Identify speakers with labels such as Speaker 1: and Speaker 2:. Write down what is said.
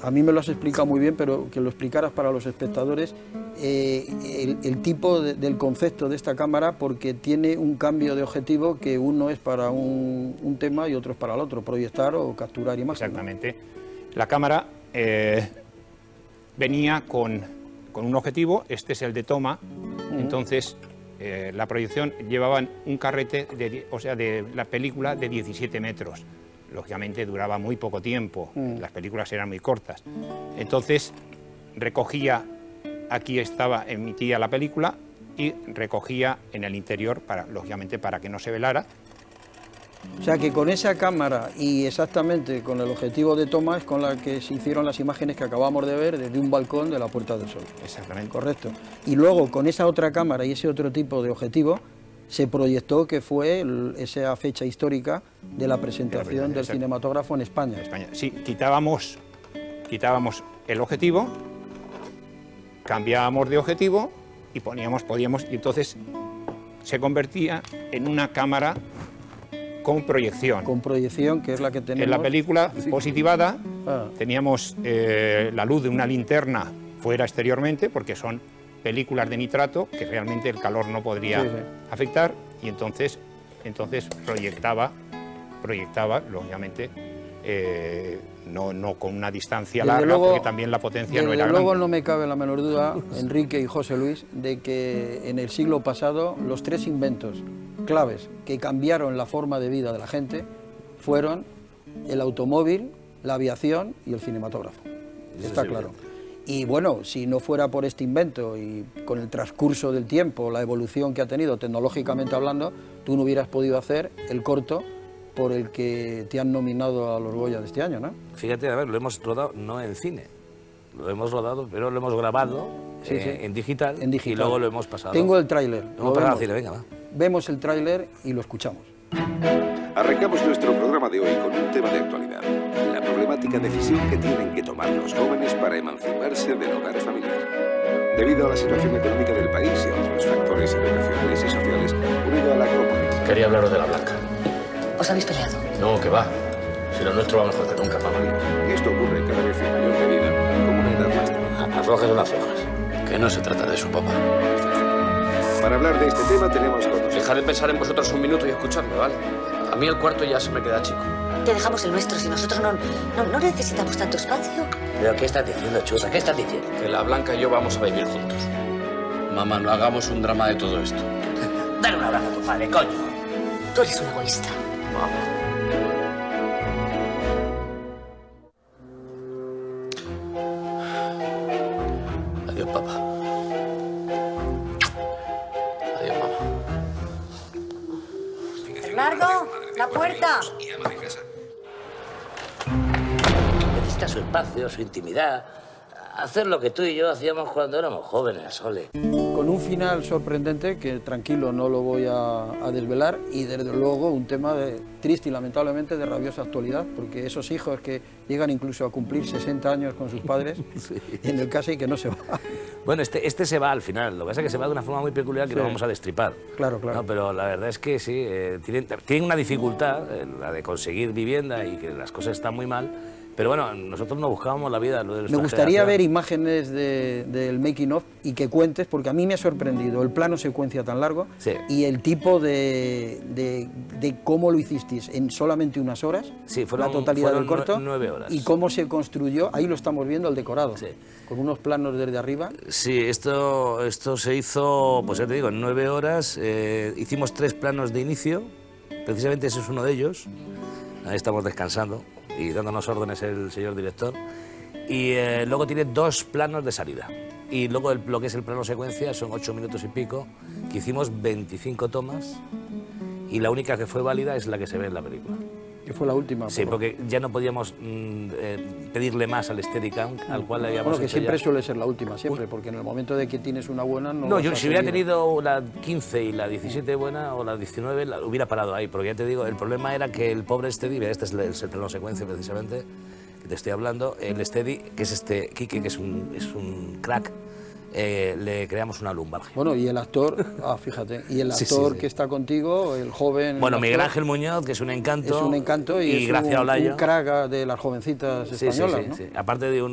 Speaker 1: a mí me lo has explicado muy bien, pero que lo explicaras para los espectadores, el tipo del concepto de esta cámara, porque tiene un cambio de objetivo que uno es para un tema y otro es para el otro, proyectar o capturar imágenes.
Speaker 2: Exactamente. La cámara venía con un objetivo, este es el de toma, entonces la proyección llevaban un carrete, de la película de 17 metros. Lógicamente duraba muy poco tiempo, las películas eran muy cortas. Entonces recogía, aquí emitía la película y recogía en el interior, lógicamente para que no se velara.
Speaker 1: O sea que con esa cámara y exactamente con el objetivo de toma es con la que se hicieron las imágenes que acabamos de ver desde un balcón de la Puerta del Sol.
Speaker 2: Exactamente.
Speaker 1: Correcto. Y luego con esa otra cámara y ese otro tipo de objetivo se proyectó que fue esa fecha histórica de la presentación del cinematógrafo en España.
Speaker 2: Sí, quitábamos el objetivo, cambiábamos de objetivo y podíamos, y entonces se convertía en una cámara con proyección.
Speaker 1: Con proyección, que es la que tenemos.
Speaker 2: En la película positivada teníamos la luz de una linterna fuera exteriormente, porque son películas de nitrato que realmente el calor no podría afectar, y entonces proyectaba lógicamente, no con una distancia larga, porque también la potencia no era grande.
Speaker 1: Luego no me cabe la menor duda, Enrique y José Luis, de que en el siglo pasado los tres inventos claves que cambiaron la forma de vida de la gente fueron el automóvil, la aviación y el cinematógrafo. Está claro. Y bueno, si no fuera por este invento y con el transcurso del tiempo, la evolución que ha tenido tecnológicamente hablando, tú no hubieras podido hacer el corto por el que te han nominado a los Goya de este año, ¿no?
Speaker 3: Fíjate, a ver, lo hemos rodado no en cine, lo hemos rodado, pero lo hemos grabado en digital y luego lo hemos pasado.
Speaker 1: Tengo el tráiler.
Speaker 3: Lo hemos pasado al cine, venga, va.
Speaker 1: Vemos el tráiler y lo escuchamos.
Speaker 4: Arrancamos nuestro programa de hoy con un tema de actualidad, la problemática decisión que tienen que tomar los jóvenes para emanciparse del hogar familiar. Debido a la situación económica del país y a otros factores educacionales y sociales, unido a la Copa.
Speaker 5: Quería hablaros de la Blanca.
Speaker 6: ¿Os habéis peleado?
Speaker 5: No, que va. Si lo nuestro va mejor que nunca, mamá.
Speaker 4: Y esto ocurre cada vez en mayor medida, como una edad más tarde.
Speaker 5: Aflojes o no aflojas. Que no se trata de su papá.
Speaker 4: Para hablar de este tema tenemos con nosotros...
Speaker 5: Dejad de pensar en vosotros un minuto y escuchadme, ¿vale? A mí el cuarto ya se me queda chico.
Speaker 6: Te dejamos el nuestro, si nosotros no necesitamos tanto espacio.
Speaker 5: ¿Pero qué estás diciendo, chusa? ¿Qué estás diciendo? Que la Blanca y yo vamos a vivir juntos. Mamá, no hagamos un drama de todo esto.
Speaker 6: Dale un abrazo a tu padre, coño. Tú eres un egoísta.
Speaker 5: Mamá. Adiós, papá. Adiós, mamá.
Speaker 6: Bernardo, la puerta.
Speaker 7: Necesita su espacio, su intimidad. Hacer lo que tú y yo hacíamos cuando éramos jóvenes, Ole.
Speaker 1: Con un final sorprendente, que tranquilo no lo voy a desvelar, y desde luego un tema triste y lamentablemente de rabiosa actualidad, porque esos hijos que llegan incluso a cumplir 60 años con sus padres, en el caso y que no se va.
Speaker 3: Bueno, este se va al final, lo que pasa es que se va de una forma muy peculiar que no vamos a destripar.
Speaker 1: Claro, claro.
Speaker 3: No, pero la verdad es que sí, tienen una dificultad, la de conseguir vivienda y que las cosas están muy mal. Pero bueno, nosotros no buscábamos la vida. Me
Speaker 1: gustaría ver imágenes del making of y que cuentes, porque a mí me ha sorprendido el plano secuencia tan largo y el tipo de cómo lo hicisteis en solamente unas horas, la totalidad del corto,
Speaker 3: 9 horas.
Speaker 1: Y cómo se construyó, ahí lo estamos viendo, el decorado, con unos planos desde arriba.
Speaker 3: Sí, esto se hizo, pues ya te digo, en 9 horas. Hicimos 3 planos de inicio, precisamente ese es uno de ellos. Ahí estamos descansando y dándonos órdenes el señor director, y luego tiene 2 planos de salida, y luego lo que es el plano secuencia son 8 minutos y pico, que hicimos 25 tomas, y la única que fue válida es la que se ve en la película.
Speaker 1: Que fue la última.
Speaker 3: Sí, porque ya no podíamos pedirle más al Steadicam, al cual le habíamos
Speaker 1: que siempre suele ser la última, siempre, porque en el momento de que tienes una buena...
Speaker 3: No, yo si hubiera tenido la 15 y la 17 buena, o la 19, la hubiera parado ahí, porque ya te digo, el problema era que el pobre Steady, este es el plano secuencia precisamente, que te estoy hablando, el Steady, que es este Quique, que es un crack, le creamos una lumbalgia.
Speaker 1: Bueno, y el actor, fíjate, y el actor que está contigo, el joven...
Speaker 3: Bueno, Miguel Ángel Muñoz, que es un encanto.
Speaker 1: Es un encanto y es
Speaker 3: Gracia Olayo.
Speaker 1: un crack de las jovencitas españolas, ¿no?
Speaker 3: Sí. Aparte de un